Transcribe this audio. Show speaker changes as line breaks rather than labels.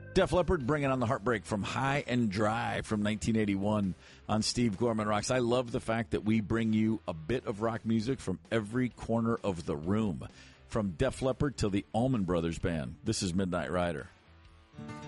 Def Leppard bringing on the heartbreak from High and Dry from 1981 on Steve Gorman Rocks. I love the fact that we bring you a bit of rock music from every corner of the room, from Def Leppard to the Allman Brothers Band. This is Midnight Rider.